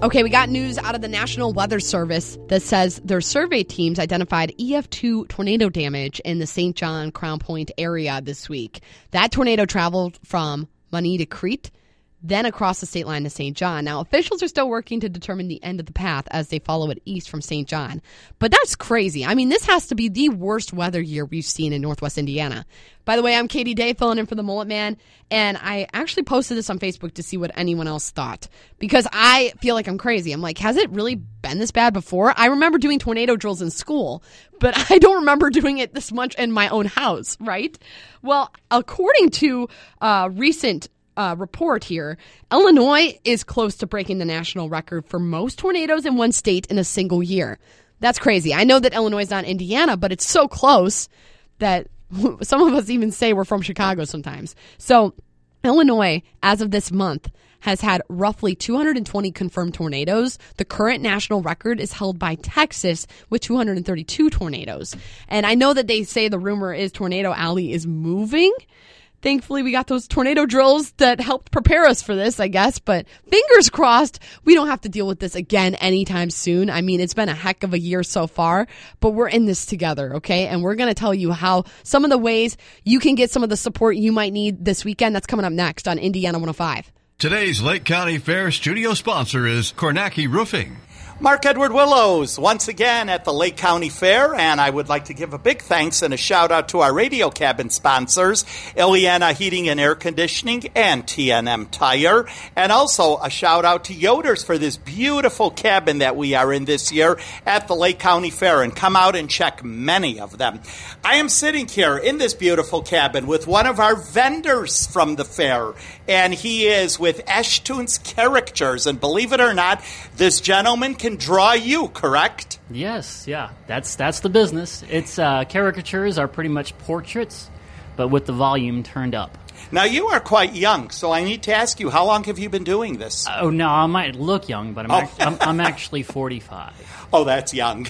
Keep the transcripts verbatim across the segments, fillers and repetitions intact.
Okay, we got news out of the National Weather Service that says their survey teams identified E F two tornado damage in the Saint John Crown Point area this week. That tornado traveled from Mani to Crete, then across the state line to Saint John. Now, officials are still working to determine the end of the path as they follow it east from Saint John. But that's crazy. I mean, this has to be the worst weather year we've seen in Northwest Indiana. By the way, I'm Katie Day, filling in for the Mullet Man, and I actually posted this on Facebook to see what anyone else thought, because I feel like I'm crazy. I'm like, has it really been this bad before? I remember doing tornado drills in school, but I don't remember doing it this much in my own house, right? Well, according to uh, recent Uh, report here, Illinois is close to breaking the national record for most tornadoes in one state in a single year. That's crazy. I know that Illinois is not Indiana, but it's so close that some of us even say we're from Chicago sometimes. So Illinois, as of this month, has had roughly two hundred twenty confirmed tornadoes. The current national record is held by Texas with two hundred thirty-two tornadoes. And I know that they say the rumor is Tornado Alley is moving. Thankfully, we got those tornado drills that helped prepare us for this, I guess. But fingers crossed, we don't have to deal with this again anytime soon. I mean, it's been a heck of a year so far, but we're in this together, okay? And we're going to tell you how some of the ways you can get some of the support you might need this weekend. That's coming up next on Indiana one oh five. Today's Lake County Fair studio sponsor is Kornacki Roofing. Mark Edward Willows, once again at the Lake County Fair, and I would like to give a big thanks and a shout-out to our radio cabin sponsors, Ileana Heating and Air Conditioning and T N M Tire, and also a shout-out to Yoder's for this beautiful cabin that we are in this year at the Lake County Fair, and come out and check many of them. I am sitting here in this beautiful cabin with one of our vendors from the fair, and he is with Ashtoons Characters, and believe it or not, this gentleman can draw you, correct? Yes, yeah, that's that's the business. It's uh, caricatures are pretty much portraits, but with the volume turned up. Now, you are quite young, so I need to ask you, how long have you been doing this? Oh, no, I might look young, but I'm, Oh. act- I'm, I'm actually forty-five. Oh, that's young.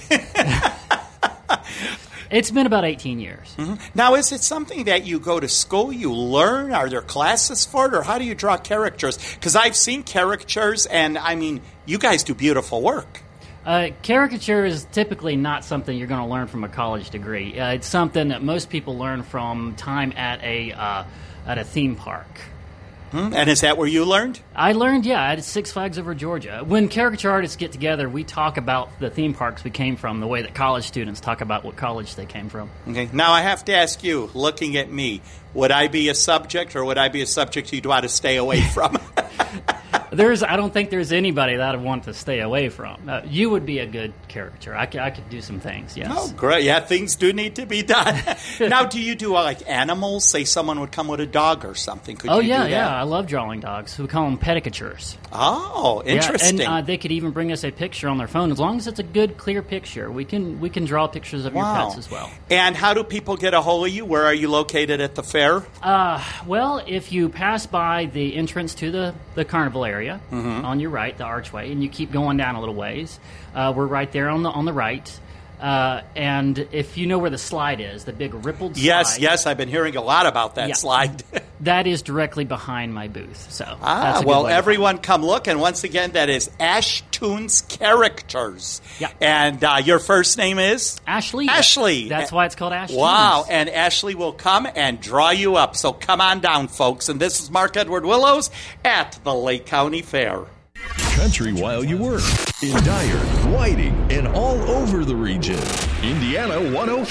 It's been about eighteen years. Mm-hmm. Now, is it something that you go to school, you learn? Are there classes for it, or how do you draw characters? Because I've seen caricatures, and, I mean, you guys do beautiful work. Uh, caricature is typically not something you're going to learn from a college degree. Uh, it's something that most people learn from time at a uh, at a theme park. Hmm? And is that where you learned? I learned, yeah, at Six Flags Over Georgia. When caricature artists get together, we talk about the theme parks we came from, the way that college students talk about what college they came from. Okay. Now, I have to ask you, looking at me, would I be a subject, or would I be a subject you'd want to stay away from? There's, I don't think there's anybody that I'd want to stay away from. Uh, you would be a good caricature. I could, I could do some things, yes. Oh, great. Yeah, things do need to be done. Now, do you do, uh, like, animals? Say someone would come with a dog or something. Could oh, you yeah, do that? yeah. I love drawing dogs. We call them pedicatures. Oh, interesting. Yeah, and uh, they could even bring us a picture on their phone. As long as it's a good, clear picture, we can we can draw pictures of Wow. your pets as well. And how do people get a hold of you? Where are you located at the fair? Uh, well, if you pass by the entrance to the, the carnival area, Mm-hmm. on your right, the archway, and you keep going down a little ways, uh, we're right there on the on the right. Uh, and if you know where the slide is, the big rippled slide. Yes, yes, I've been hearing a lot about that Yeah. slide. That is directly behind my booth. So that's Ah, a good well, way to everyone come look. And once again, that is Ashtoons Characters. Yeah. And uh, your first name is? Ashley. Ashley. That's why it's called Ashtoons. Wow. And Ashley will come and draw you up. So come on down, folks. And this is Mark Edward Willows at the Lake County Fair. Country while you work. In Dyer, Whiting, and all over the region. Indiana one oh five.